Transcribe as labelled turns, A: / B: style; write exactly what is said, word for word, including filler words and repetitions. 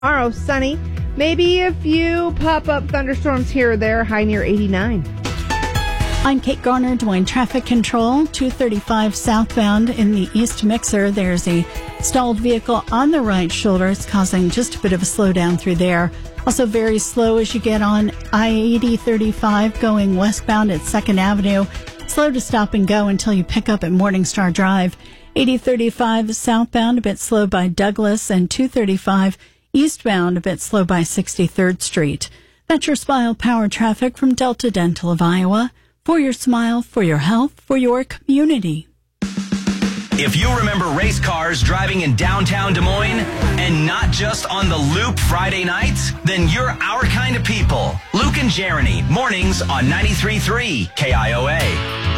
A: Tomorrow, sunny. Maybe a few pop-up thunderstorms here or there, high near eighty-nine.
B: I'm Kate Garner doing traffic control, two thirty-five southbound in the East Mixer. There's a stalled vehicle on the right shoulder. It's causing just a bit of a slowdown through there. Also very slow as you get on I eighty thirty-five going westbound at second Avenue. Slow to stop and go until you pick up at Morningstar Drive. eighty thirty-five southbound, a bit slow by Douglas, and two thirty-five eastbound, a bit slow by sixty-third Street. That's your Smile Power traffic from Delta Dental of Iowa. For your smile, for your health, for your community.
C: If you remember race cars driving in downtown Des Moines and not just on the Loop Friday nights, then you're our kind of people. Luke and Jeremy, mornings on ninety-three point three K I O A.